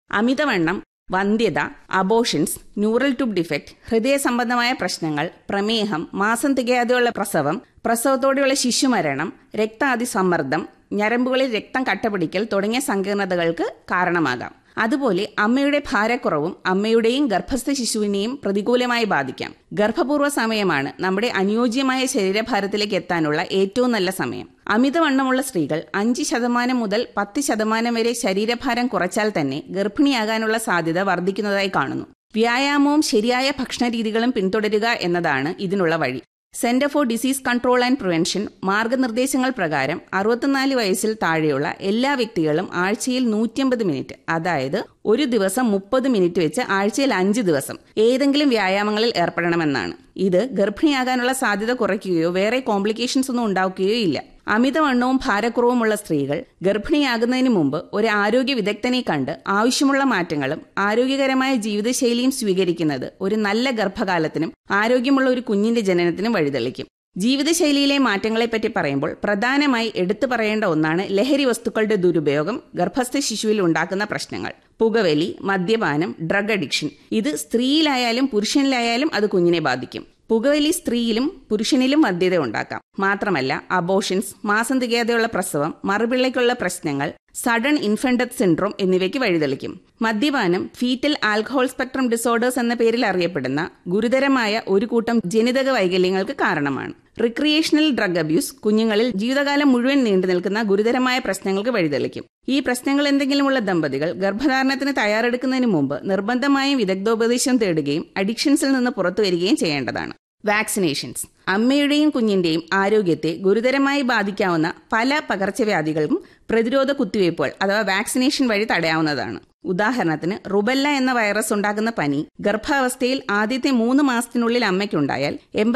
അമിതവണ്ണം, വന്ധ്യത, abortions, neural tube defect, ഹൃദയ സംബന്ധമായ പ്രശ്നങ്ങൾ, പ്രമേഹം, മാസം തികയാതെയുള്ള പ്രസവം, പ്രസവത്തോടെയുള്ള ശിശുമരണം, രക്താതിസമ്മർദ്ദം, ഞരമ്പുകളിൽ രക്തം കട്ടപിടിക്കൽ തുടങ്ങിയ സങ്കീർണതകൾക്ക് കാരണമാകാം. അതുപോലെ അമ്മയുടെ ഭാരക്കുറവും അമ്മയുടെയും ഗർഭസ്ഥ ശിശുവിനെയും പ്രതികൂലമായി ബാധിക്കാം. ഗർഭപൂർവ്വ സമയമാണ് നമ്മുടെ അനുയോജ്യമായ ശരീരഭാരത്തിലേക്ക് എത്താനുള്ള ഏറ്റവും നല്ല സമയം. അമിതവണ്ണമുള്ള സ്ത്രീകൾ 5% മുതൽ 10% വരെ ശരീരഭാരം കുറച്ചാൽ തന്നെ ഗർഭിണിയാകാനുള്ള സാധ്യത വർദ്ധിക്കുന്നതായി കാണുന്നു. വ്യായാമവും ശരിയായ ഭക്ഷണരീതികളും പിന്തുടരുക എന്നതാണ് ഇതിനുള്ള വഴി. Centre for disease control and prevention മാർഗനിർദ്ദേശങ്ങൾ പ്രകാരം 64 വയസ്സിൽ താഴെയുള്ള എല്ലാ വ്യക്തികളും ആഴ്ചയിൽ 150 മിനിറ്റ്, അതായത് ഒരു ദിവസം 30 മിനിറ്റ് വെച്ച് ആഴ്ചയിൽ 5 ദിവസം ഏതെങ്കിലും വ്യായാമങ്ങളിൽ ഏർപ്പെടണമെന്നാണ്. ഇത് ഗർഭിണിയാകാനുള്ള സാധ്യത കുറയ്ക്കുകയോ വേറെ കോംപ്ലിക്കേഷൻസ് ഒന്നും ഉണ്ടാക്കുകയോ ഇല്ല. അമിതവണ്ണവും ഭാരക്കുറവുമുള്ള സ്ത്രീകൾ ഗർഭിണിയാകുന്നതിന് മുമ്പ് ഒരു ആരോഗ്യ വിദഗ്ധനെ കണ്ട് ആവശ്യമുള്ള മാറ്റങ്ങളും ആരോഗ്യകരമായ ജീവിതശൈലിയും സ്വീകരിക്കുന്നത് ഒരു നല്ല ഗർഭകാലത്തിനും ആരോഗ്യമുള്ള ഒരു കുഞ്ഞിന്റെ ജനനത്തിനും വഴിതെളിക്കും. ജീവിതശൈലിയിലെ മാറ്റങ്ങളെപ്പറ്റി പറയുമ്പോൾ പ്രധാനമായി എടുത്തു പറയേണ്ട ഒന്നാണ് ലഹരി വസ്തുക്കളുടെ ദുരുപയോഗം ഗർഭസ്ഥ ശിശുവിൽ ഉണ്ടാക്കുന്ന പ്രശ്നങ്ങൾ. പുകവലി, മദ്യപാനം, ഡ്രഗ് അഡിക്ഷൻ. ഇത് സ്ത്രീയിലായാലും പുരുഷനിലായാലും അത് കുഞ്ഞിനെ ബാധിക്കും. പുകവലി സ്ത്രീയിലും പുരുഷനിലും വന്ധ്യത ഉണ്ടാക്കാം. മാത്രമല്ല അബോർഷൻസ്, മാസം തികയാതെയുള്ള പ്രസവം, മറുപിള്ളയ്ക്കുള്ള പ്രശ്നങ്ങൾ, സഡൻ ഇൻഫന്റ് ഡെത്ത് സിൻഡ്രോം എന്നിവയ്ക്ക് വഴിതെളിക്കും. മദ്യപാനം ഫീറ്റൽ ആൽക്കഹോൾ സ്പെക്ട്രം ഡിസോർഡേഴ്സ് എന്ന പേരിൽ അറിയപ്പെടുന്ന ഗുരുതരമായ ഒരു കൂട്ടം ജനിതക വൈകല്യങ്ങൾക്ക് കാരണമാണ്. റിക്രിയേഷണൽ ഡ്രഗ് അബ്യൂസ് കുഞ്ഞുങ്ങളിൽ ജീവിതകാലം മുഴുവൻ നീണ്ടു നിൽക്കുന്ന ഗുരുതരമായ പ്രശ്നങ്ങൾക്ക് വഴിതെളിക്കും. ഈ പ്രശ്നങ്ങൾ എന്തെങ്കിലുമുള്ള ദമ്പതികൾ ഗർഭധാരണത്തിന് തയ്യാറെടുക്കുന്നതിന് മുമ്പ് നിർബന്ധമായും വിദഗ്ധോപദേശം തേടുകയും അഡിക്ഷൻസിൽ നിന്ന് പുറത്തു വരികയും ചെയ്യേണ്ടതാണ്. വാക്സിനേഷൻസ് അമ്മയുടെയും കുഞ്ഞിന്റെയും ആരോഗ്യത്തെ ഗുരുതരമായി ബാധിക്കാവുന്ന പല പകർച്ചവ്യാധികൾക്കും പ്രതിരോധ കുത്തിവയ്പ്പുകൾ അഥവാ വാക്സിനേഷൻ വഴി തടയാവുന്നതാണ്. ഉദാഹരണത്തിന് റുബെല്ല എന്ന വൈറസ് ഉണ്ടാക്കുന്ന പനി ഗർഭാവസ്ഥയിൽ ആദ്യത്തെ 3 മാസത്തിനുള്ളിൽ അമ്മയ്ക്കുണ്ടായാൽ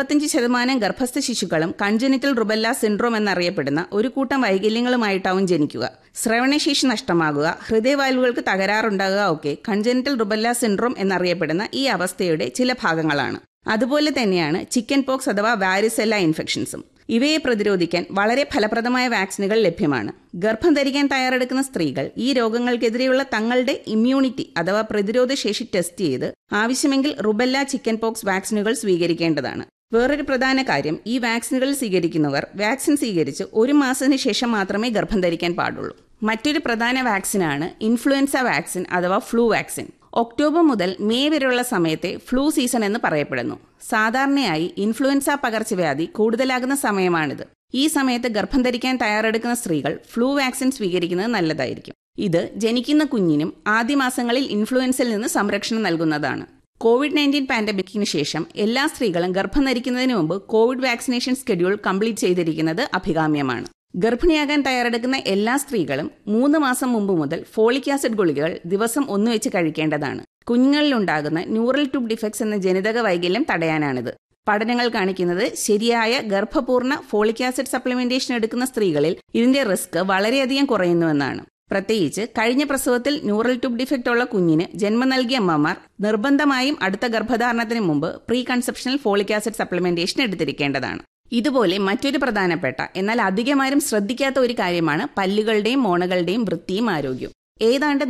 85% ഗർഭസ്ഥ ശിശുക്കളും കൺജനിറ്റൽ റുബെല്ല സിൻഡ്രോം എന്നറിയപ്പെടുന്ന ഒരു കൂട്ടം വൈകല്യങ്ങളുമായിട്ടാവും ജനിക്കുക. ശ്രവണശേഷി നഷ്ടമാകുക, ഹൃദയവാൽവുകൾക്ക് തകരാറുണ്ടാകുക ഒക്കെ കൺജനിറ്റൽ റുബെല്ല സിൻഡ്രോം എന്നറിയപ്പെടുന്ന ഈ അവസ്ഥയുടെ ചില ഭാഗങ്ങളാണ്. അതുപോലെ തന്നെയാണ് ചിക്കൻ പോക്സ് അഥവാ വാരിസെല്ല ഇൻഫെക്ഷൻസും. ഇവയെ പ്രതിരോധിക്കാൻ വളരെ ഫലപ്രദമായ വാക്സിനുകൾ ലഭ്യമാണ്. ഗർഭം ധരിക്കാൻ തയ്യാറെടുക്കുന്ന സ്ത്രീകൾ ഈ രോഗങ്ങൾക്കെതിരെയുള്ള തങ്ങളുടെ ഇമ്മ്യൂണിറ്റി അഥവാ പ്രതിരോധ ശേഷി ടെസ്റ്റ് ചെയ്ത് ആവശ്യമെങ്കിൽ റുബെല്ല, ചിക്കൻ പോക്സ് വാക്സിനുകൾ സ്വീകരിക്കേണ്ടതാണ്. വേറൊരു പ്രധാന കാര്യം, ഈ വാക്സിനുകൾ സ്വീകരിക്കുന്നവർ വാക്സിൻ സ്വീകരിച്ച് 1 മാസത്തിന് ശേഷം മാത്രമേ ഗർഭം ധരിക്കാൻ പാടുള്ളൂ. മറ്റൊരു പ്രധാന വാക്സിനാണ് ഇൻഫ്ലുവൻസ വാക്സിൻ അഥവാ ഫ്ലൂ വാക്സിൻ. ഒക്ടോബർ മുതൽ മെയ് വരെയുള്ള സമയത്തെ ഫ്ലൂ സീസൺ എന്ന് പറയപ്പെടുന്നു. സാധാരണയായി ഇൻഫ്ലുവൻസ പകർച്ചവ്യാധി കൂടുതലാകുന്ന സമയമാണിത്. ഈ സമയത്ത് ഗർഭം ധരിക്കാൻ തയ്യാറെടുക്കുന്ന സ്ത്രീകൾ ഫ്ലൂ വാക്സിൻ സ്വീകരിക്കുന്നത് നല്ലതായിരിക്കും. ഇത് ജനിക്കുന്ന കുഞ്ഞിനും ആദ്യ മാസങ്ങളിൽ ഇൻഫ്ലുവൻസയിൽ നിന്ന് സംരക്ഷണം നൽകുന്നതാണ്. COVID-19 പാൻഡമിക്കിന് ശേഷം എല്ലാ സ്ത്രീകളും ഗർഭം ധരിക്കുന്നതിന് മുമ്പ് കോവിഡ് വാക്സിനേഷൻ ഷെഡ്യൂൾ കംപ്ലീറ്റ് ചെയ്തിരിക്കുന്നത് അഭികാമ്യമാണ്. ഗർഭിണിയാകാൻ തയ്യാറെടുക്കുന്ന എല്ലാ സ്ത്രീകളും 3 മാസം മുമ്പ് മുതൽ ഫോളിക് ആസിഡ് ഗുളികകൾ ദിവസം 1 വെച്ച് കഴിക്കേണ്ടതാണ്. കുഞ്ഞുങ്ങളിലുണ്ടാകുന്ന ന്യൂറൽ ട്യൂബ് ഡിഫക്ട്സ് എന്ന ജനിതക വൈകല്യം തടയാനാണിത്. പഠനങ്ങൾ കാണിക്കുന്നത് ശരിയായ ഗർഭപൂർണ്ണ ഫോളിക് ആസിഡ് സപ്ലിമെന്റേഷൻ എടുക്കുന്ന സ്ത്രീകളിൽ ഇതിന്റെ റിസ്ക് വളരെയധികം കുറയുന്നുവെന്നാണ്. പ്രത്യേകിച്ച് കഴിഞ്ഞ പ്രസവത്തിൽ ന്യൂറൽ ട്യൂബ് ഡിഫക്റ്റ് ഉള്ള കുഞ്ഞിന് ജന്മം നൽകിയ അമ്മമാർ നിർബന്ധമായും അടുത്ത ഗർഭധാരണത്തിന് മുമ്പ് pre conceptional folic acid supplementation എടുത്തിരിക്കേണ്ടതാണ്. ഇതുപോലെ മറ്റൊരു പ്രധാനപ്പെട്ട എന്നാൽ അധികമാരും ശ്രദ്ധിക്കാത്ത ഒരു കാര്യമാണ് പല്ലുകളുടെയും മോണകളുടെയും വൃത്തിയും ആരോഗ്യവും. ഏതാണ്ട്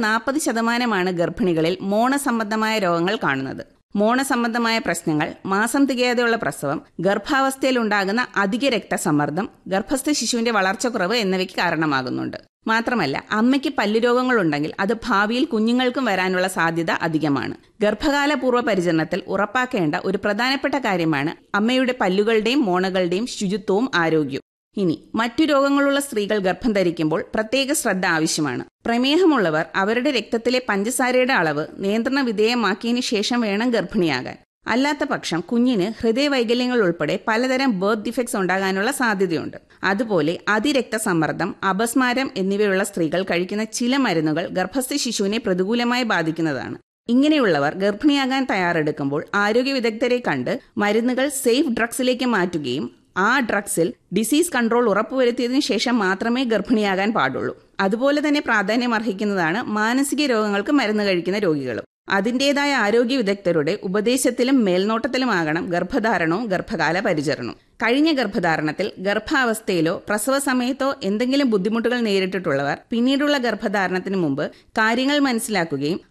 40% ഗർഭിണികളിൽ മോണ സംബന്ധമായ രോഗങ്ങൾ കാണുന്നത്. മോണ സംബന്ധമായ പ്രശ്നങ്ങൾ, മാസം തികയാതെയുള്ള പ്രസവം, ഗർഭാവസ്ഥയിൽ ഉണ്ടാകുന്ന അധിക രക്തസമ്മർദ്ദം, ഗർഭസ്ഥ ശിശുവിന്റെ വളർച്ചക്കുറവ് എന്നിവയ്ക്ക് കാരണമാകുന്നുണ്ട്. മാത്രമല്ല അമ്മയ്ക്ക് പല്ലുരോഗങ്ങളുണ്ടെങ്കിൽ അത് ഭാവിയിൽ കുഞ്ഞുങ്ങൾക്കും വരാനുള്ള സാധ്യത അധികമാണ്. ഗർഭകാല പൂർവ്വ പരിചരണത്തിൽ ഉറപ്പാക്കേണ്ട ഒരു പ്രധാനപ്പെട്ട കാര്യമാണ് അമ്മയുടെ പല്ലുകളുടെയും മോണകളുടെയും ശുചിത്വവും ആരോഗ്യവും. ഇനി മറ്റു രോഗങ്ങളുള്ള സ്ത്രീകൾ ഗർഭം ധരിക്കുമ്പോൾ പ്രത്യേക ശ്രദ്ധ ആവശ്യമാണ്. പ്രമേഹമുള്ളവർ അവരുടെ രക്തത്തിലെ പഞ്ചസാരയുടെ അളവ് നിയന്ത്രണ വിധേയമാക്കിയതിനു ശേഷം വേണം ഗർഭിണിയാകാൻ. അല്ലാത്ത പക്ഷം കുഞ്ഞിന് ഹൃദയവൈകല്യങ്ങൾ ഉൾപ്പെടെ പലതരം ബർത്ത് ഡിഫക്ട്സ് ഉണ്ടാകാനുള്ള സാധ്യതയുണ്ട്. അതുപോലെ അതിരക്തസമ്മർദ്ദം, അപസ്മാരം എന്നിവയുള്ള സ്ത്രീകൾ കഴിക്കുന്ന ചില മരുന്നുകൾ ഗർഭസ്ഥ ശിശുവിനെ പ്രതികൂലമായി ബാധിക്കുന്നതാണ്. ഇങ്ങനെയുള്ളവർ ഗർഭിണിയാകാൻ തയ്യാറെടുക്കുമ്പോൾ ആരോഗ്യ വിദഗ്ധരെ കണ്ട് മരുന്നുകൾ സേഫ് ഡ്രഗ്സിലേക്ക് മാറ്റുകയും ആ ഡ്രഗ്സിൽ ഡിസീസ് കൺട്രോൾ ഉറപ്പുവരുത്തിയതിനു ശേഷം മാത്രമേ ഗർഭിണിയാകാൻ പാടുള്ളൂ. അതുപോലെ തന്നെ പ്രാധാന്യം അർഹിക്കുന്നതാണ് മാനസിക രോഗങ്ങൾക്ക് മരുന്ന് കഴിക്കുന്ന രോഗികളും. അതിൻ്റെതായ ആരോഗ്യ വിദഗ്ധരുടെ ഉപദേശത്തിലും മേൽനോട്ടത്തിലുമാകണം ഗർഭധാരണവും ഗർഭകാല പരിചരണവും. കഴിഞ്ഞ ഗർഭധാരണത്തിൽ ഗർഭാവസ്ഥയിലോ പ്രസവ സമയത്തോ എന്തെങ്കിലും ബുദ്ധിമുട്ടുകൾ നേരിട്ടിട്ടുള്ളവർ പിന്നീടുള്ള ഗർഭധാരണത്തിന് മുമ്പ് കാര്യങ്ങൾ മനസ്സിലാക്കുകയും